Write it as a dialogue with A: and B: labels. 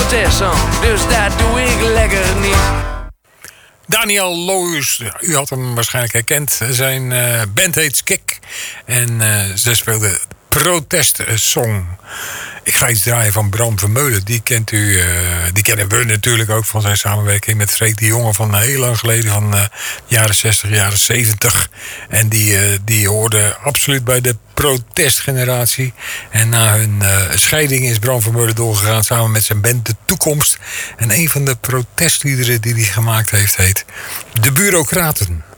A: protestsong, dus dat doe ik lekker niet.
B: Daniel Loos, u had hem waarschijnlijk herkend. Zijn band heet Skik. En ze speelde protestsong. Ik ga iets draaien van Bram Vermeulen. Die kent u, die kennen we natuurlijk ook van zijn samenwerking met Freek de Jonge van heel lang geleden, van jaren 60, jaren 70. En die hoorde absoluut bij de protestgeneratie. En na hun scheiding is Bram Vermeulen doorgegaan samen met zijn band De Toekomst. En een van de protestliederen die hij gemaakt heeft heet De Bureaucraten.